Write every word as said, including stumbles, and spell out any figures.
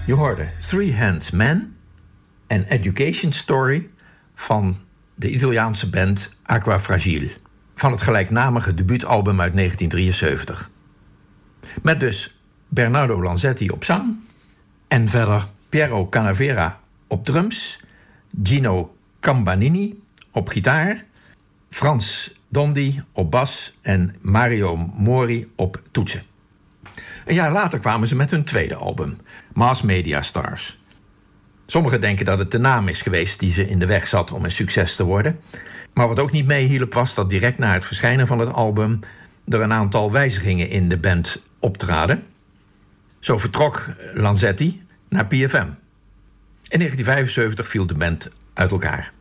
Je hoorde Three Hands Man en Education Story van de Italiaanse band Aqua Fragile, van het gelijknamige debuutalbum uit negentien drieënzeventig. Met dus Bernardo Lanzetti op zang en verder Piero Canavera op drums, Gino Cambanini op gitaar, Frans Dondi op bas en Mario Mori op toetsen. Een jaar later kwamen ze met hun tweede album, Mass Media Stars. Sommigen denken dat het de naam is geweest die ze in de weg zat om een succes te worden. Maar wat ook niet meehielp was dat direct na het verschijnen van het album er een aantal wijzigingen in de band optraden. Zo vertrok Lanzetti naar P F M. In negentien vijfenzeventig viel de band uit elkaar.